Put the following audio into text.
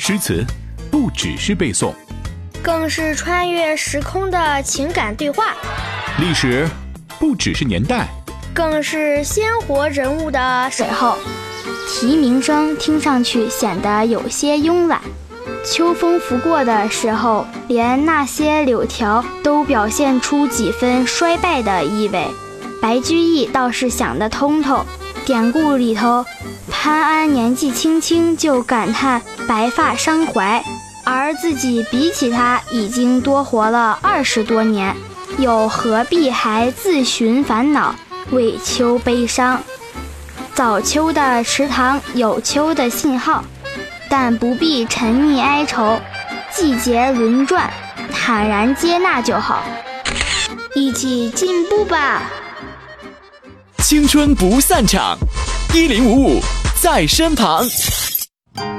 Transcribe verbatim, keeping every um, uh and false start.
诗词不只是背诵， 更是穿越时空的情感对话； 历史不只是年代， 更是鲜活人物的水后。啼鸣声听上去显得有些慵懒，秋风拂过的时候，连那些柳条都表现出几分衰败的意味。白居易倒是想得通透，典故里头潘安年纪轻轻就感叹白发伤怀，而自己比起他已经多活了二十多年，又何必还自寻烦恼，为秋悲伤。早秋的池塘有秋的信号，但不必沉溺哀愁，季节轮转，坦然接纳就好。一起进步吧！ 青春不散场，一零五五在身旁。